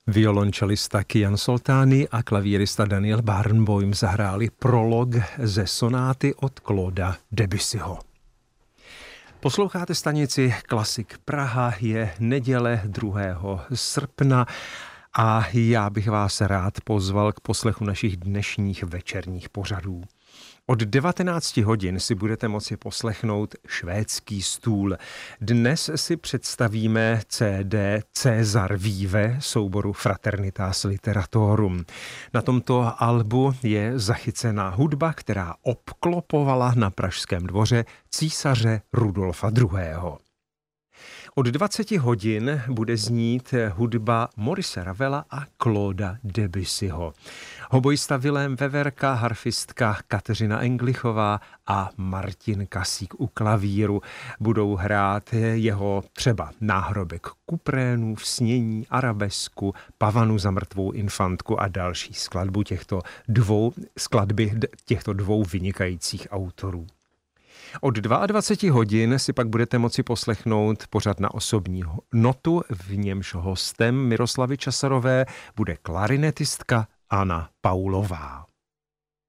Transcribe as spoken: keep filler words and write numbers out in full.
Violončelista Kian Soltáni a klavírista Daniel Barenboim zahráli prolog ze sonáty od Clauda Debussyho. Posloucháte stanici Klasik Praha, je neděle druhého srpna a já bych vás rád pozval k poslechu našich dnešních večerních pořadů. Od devatenácti hodin si budete moci poslechnout Švédský stůl. Dnes si představíme C D César Vive souboru Fraternitas Literatorum. Na tomto albu je zachycená hudba, která obklopovala na Pražském dvoře císaře Rudolfa druhého. Od dvaceti hodin bude znít hudba Maurice Ravela a Clauda Debussyho. Hoboista Vilém Veverka, harfistka Kateřina Englichová a Martin Kasík u klavíru budou hrát jeho třeba Náhrobek kuprénů, Snění, Arabesku, Pavanu za mrtvou infantku a další skladbu těchto dvou, skladby těchto dvou vynikajících autorů. Od dvaceti dvou hodin si pak budete moci poslechnout pořad Na osobní notu, v němž hostem Miroslavy Časarové bude klarinetistka Anna Paulová.